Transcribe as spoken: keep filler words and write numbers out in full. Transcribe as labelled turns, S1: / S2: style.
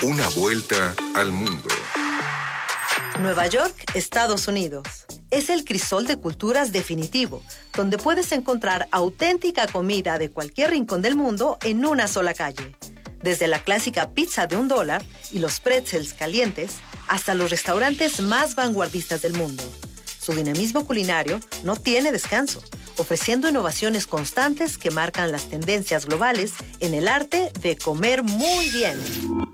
S1: Una vuelta al mundo.
S2: Nueva York, Estados Unidos. Es el crisol de culturas definitivo, donde puedes encontrar auténtica comida de cualquier rincón del mundo en una sola calle. Desde la clásica pizza de un dólar y los pretzels calientes, hasta los restaurantes más vanguardistas del mundo. Su dinamismo culinario no tiene descanso, ofreciendo innovaciones constantes que marcan las tendencias globales en el arte de comer muy bien.